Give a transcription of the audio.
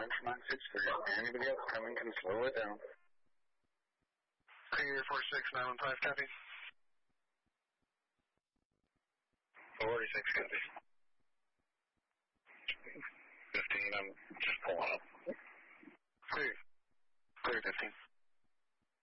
Orange 963. Anybody else coming can slow it down. Clear 46915, copy. 46, copy. 15, I'm just pulling up. Clear. Clear 15.